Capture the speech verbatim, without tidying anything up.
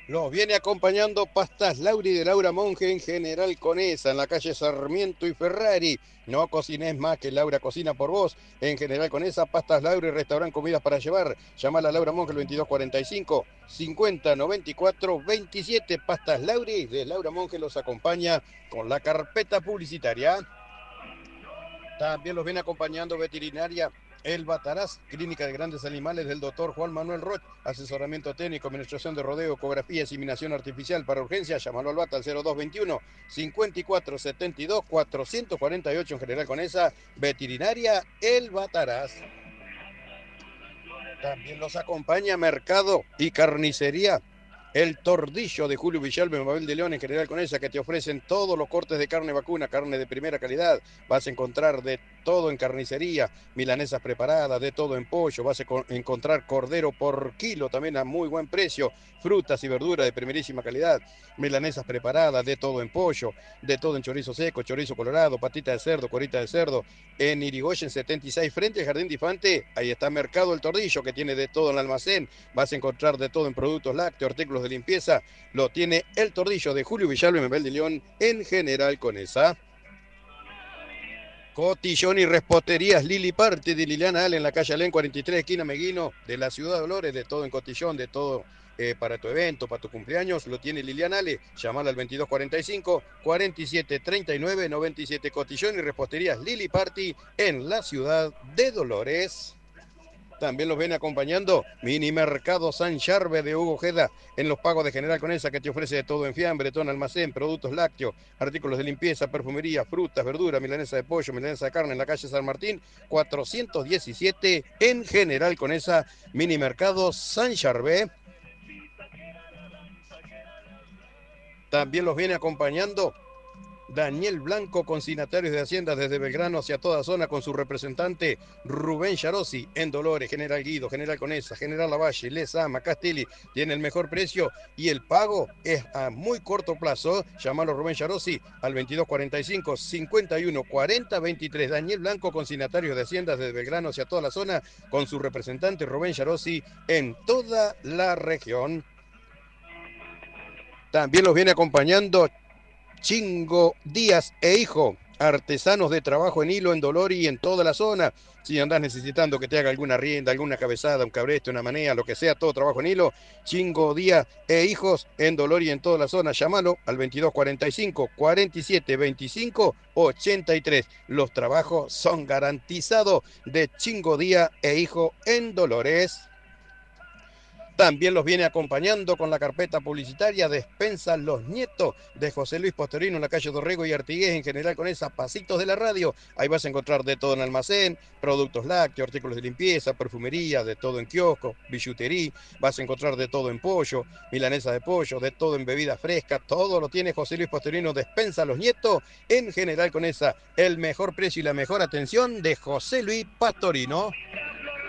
Los viene acompañando Pastas Lauri de Laura Monge en General Conesa, en la calle Sarmiento y Ferrari. No cocines más que Laura cocina por vos. En General Conesa, Pastas Lauri, restaurante comidas para llevar. Llamala a Laura Monge el veintidós cuarenta y cinco, cincuenta noventa y cuatro veintisiete. Pastas Lauri de Laura Monge los acompaña con la carpeta publicitaria. También los viene acompañando Veterinaria El Bataraz, Clínica de Grandes Animales del doctor Juan Manuel Roch, asesoramiento técnico, administración de rodeo, ecografía, inseminación artificial para urgencia. Llámalo al Bata al cero dos veintiuno, cincuenta y cuatro setenta y dos, cuatrocientos cuarenta y ocho en General Conesa. Veterinaria El Bataraz. También los acompaña Mercado y Carnicería El Tordillo de Julio Villalba, Mabel de León en General Conesa, que te ofrecen todos los cortes de carne vacuna, carne de primera calidad. Vas a encontrar de todo en carnicería, milanesas preparadas, de todo en pollo. Vas a encontrar cordero por kilo también a muy buen precio, frutas y verduras de primerísima calidad, milanesas preparadas, de todo en pollo, de todo en chorizo seco, chorizo colorado, patita de cerdo, corita de cerdo. En Irigoyen setenta y seis, frente al Jardín de Infante, ahí está Mercado El Tordillo, que tiene de todo en el almacén. Vas a encontrar de todo en productos lácteos, artículos de limpieza. Lo tiene El Tordillo de Julio Villalba y Mabel de León en General Conesa. Cotillón y Reposterías Lili Parte de Liliana Ale en la calle Alén cuarenta y tres, esquina Meguino, de la ciudad de Dolores. De todo en cotillón, de todo eh, para tu evento, para tu cumpleaños, lo tiene Liliana Ale. Llamala al veintidós cuarenta y cinco, cuarenta y siete treinta y nueve noventa y siete. Cotillón y Reposterías Lili Party en la ciudad de Dolores. También los viene acompañando Mini Mercado San Charve de Hugo Ojeda en los pagos de General Conesa, que te ofrece de todo en fiambre, todo en almacén, productos lácteos, artículos de limpieza, perfumería, frutas, verduras, milanesa de pollo, milanesa de carne en la calle San Martín cuatrocientos diecisiete en General Conesa. Mini Mercado San Charve. También los viene acompañando Daniel Blanco, consignatarios de Hacienda desde Belgrano hacia toda zona, con su representante Rubén Yarosi en Dolores, General Guido, General Conesa, General Lavalle, Lezama, Castelli. Tiene el mejor precio y el pago es a muy corto plazo. Llamalo Rubén Yarosi al veintidós cuarenta y cinco, cincuenta y uno cuarenta veintitrés. Daniel Blanco, consignatarios de Hacienda desde Belgrano hacia toda la zona, con su representante Rubén Yarosi en toda la región. También los viene acompañando Chingo Díaz e Hijo, artesanos de trabajo en hilo en Dolor y en toda la zona. Si andás necesitando que te haga alguna rienda, alguna cabezada, un cabreste, una manea, lo que sea, todo trabajo en hilo, Chingo Díaz e Hijos en Dolor y en toda la zona. Llámalo al veintidós cuarenta y cinco, cuarenta y siete veinticinco ochenta y tres. Los trabajos son garantizados de Chingo Díaz e Hijo en Dolores. También los viene acompañando con la carpeta publicitaria Despensa Los Nietos de José Luis Postorino en la calle Dorrego y Artigués, en General Conesa, pasitos de la radio. Ahí vas a encontrar de todo en almacén, productos lácteos, artículos de limpieza, perfumería, de todo en kiosco, billutería. Vas a encontrar de todo en pollo, milanesa de pollo, de todo en bebida fresca. Todo lo tiene José Luis Postorino. Despensa Los Nietos en General Conesa. El mejor precio y la mejor atención de José Luis Pastorino.